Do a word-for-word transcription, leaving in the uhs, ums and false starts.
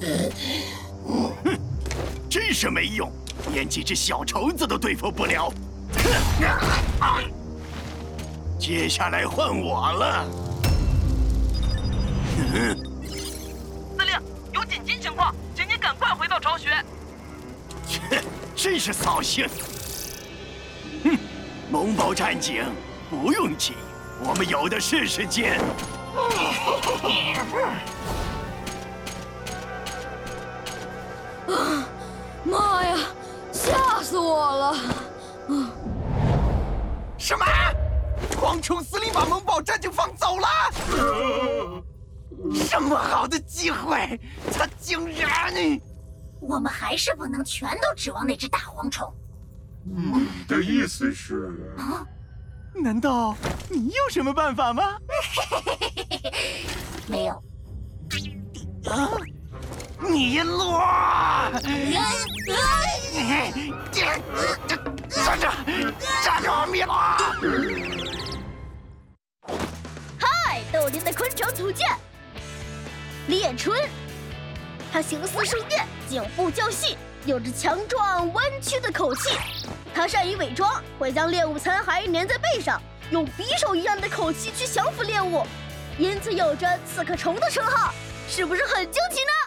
哼，真是没用，连几只小虫子都对付不了。接下来换我了。 司令，有紧急情况，请您赶快回到巢穴。 切，真是扫兴。哼，萌宝战警，不用急，我们有的是时间。 啊！妈呀，吓死我了！啊！ 什么？蝗虫司令把萌宝战警放走了？这么好的机会，他竟然…… 我们还是不能全都指望那只大蝗虫。 你的意思是？ 啊？难道你有什么办法吗？ 没有。 啊！你落！站着，站着，米拉！ 嗨，斗灵的昆虫图鉴，猎春，它形似圣殿，颈部较细，有着强壮弯曲的口气。它善于伪装，会将猎物残骸粘在背上，用匕首一样的口气去降服猎物，因此有着刺客虫的称号，是不是很惊奇呢？